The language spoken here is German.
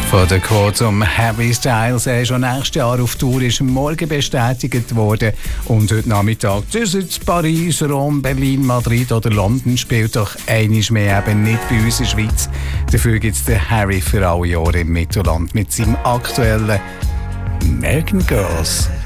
Von der Quote zum Harry Styles, er schon nächstes Jahr auf Tour, ist morgen bestätigt worden. Und heute Nachmittag, das ist Paris, Rom, Berlin, Madrid oder London, spielt doch einiges mehr eben nicht bei uns in der Schweiz. Dafür gibt es den Harry für alle Jahre im Mittelland mit seinem aktuellen American Girls.